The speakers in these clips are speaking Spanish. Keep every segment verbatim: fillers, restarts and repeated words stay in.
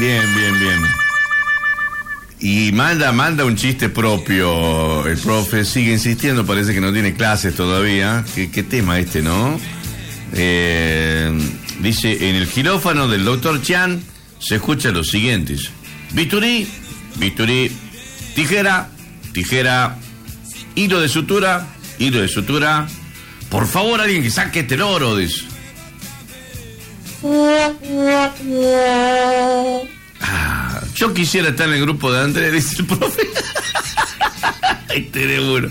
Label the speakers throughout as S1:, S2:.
S1: Bien, bien, bien. Y manda, manda un chiste propio. El profe sigue insistiendo, parece que no tiene clases todavía. ¿Qué, qué tema este, no? Eh, dice, en el quirófano del doctor Chan se escucha lo siguiente. Bisturí, bisturí, tijera, tijera, hilo de sutura, hilo de sutura. Por favor, alguien que saque este loro, dice. Ah, yo quisiera estar en el grupo de Andrés, dice el profe. Este uno.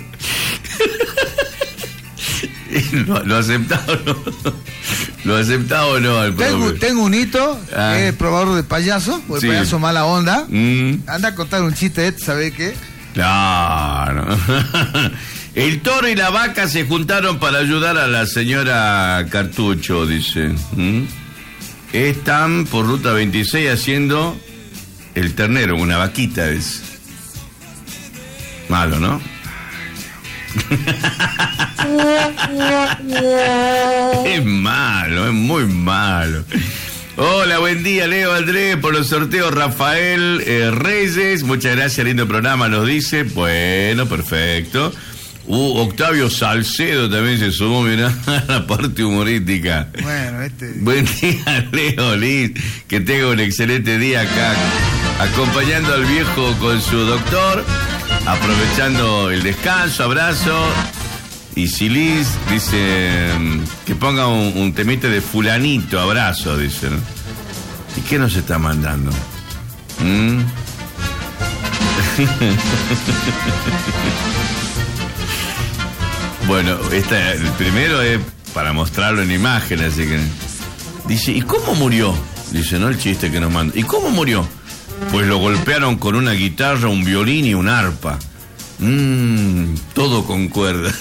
S1: ¿Lo, lo aceptado o no? ¿Lo aceptado o no? El
S2: tengo, tengo un hito, ah. que es el probador de payaso, porque sí. Payaso mala onda. Mm. Anda a contar un chiste este, ¿sabés qué?
S1: Claro. El toro y la vaca se juntaron para ayudar a la señora Cartucho, dice. ¿Mm? Están por ruta veintiséis haciendo el ternero, una vaquita es. Malo, ¿no? Es malo, es muy malo. Hola, buen día, Leo, Andrés, por los sorteos. Rafael eh, Reyes, muchas gracias, lindo programa, nos dice. Bueno, perfecto. Uh, Octavio Salcedo también se sumó, mirá, a la parte humorística.
S2: Bueno, este...
S1: Buen día, Leo, Liz, que tenga un excelente día acá, acompañando al viejo con su doctor, aprovechando el descanso, abrazo. Y si Liz dice que ponga un, un temite de fulanito, abrazo, dice, ¿no? ¿Y qué nos está mandando? ¿Mm? Bueno, esta, el primero es para mostrarlo en imagen, así que... Dice, ¿y cómo murió? Dice, ¿no? El chiste que nos manda. ¿Y cómo murió? Pues lo golpearon con una guitarra, un violín y un arpa. Mmm, todo con cuerdas.